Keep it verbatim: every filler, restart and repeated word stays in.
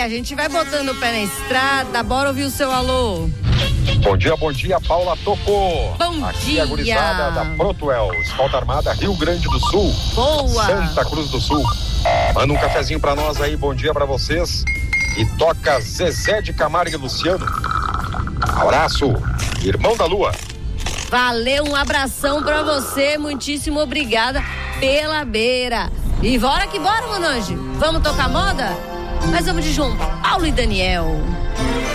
a gente vai botando o pé na estrada. Bora ouvir o seu alô. Bom dia, bom dia, Paula Tocô. Bom Aqui dia. é a gurizada da Protuel, Escolta Armada, Rio Grande do Sul. Boa. Santa Cruz do Sul. Manda um cafezinho pra nós aí, bom dia pra vocês. E toca Zezé de Camargo e Luciano. Abraço, irmão da Lua. Valeu, um abração pra você, muitíssimo obrigada pela beira. E bora que bora, Monange. Vamos tocar moda? Mas vamos de João Paulo e Daniel.